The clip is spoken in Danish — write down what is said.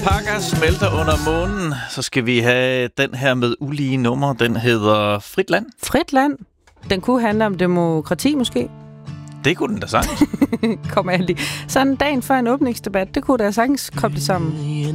Pakker smelter under månen. Så skal vi have den her med ulige nummer. Den hedder Frit Land. Frit Land. Den kunne handle om demokrati måske. Det kunne den da sagtens. Kommer jeg lige. Sådan dagen før en åbningsdebat, det kunne da sagtens koble sammen.